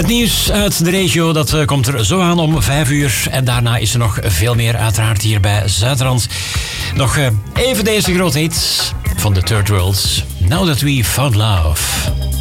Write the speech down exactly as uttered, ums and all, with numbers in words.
Het nieuws uit de regio, dat uh, komt er zo aan om vijf uur. En daarna is er nog veel meer uiteraard hier bij Zuidrand. Nog uh, even deze grote hit van The Third World. Now That We Found Love.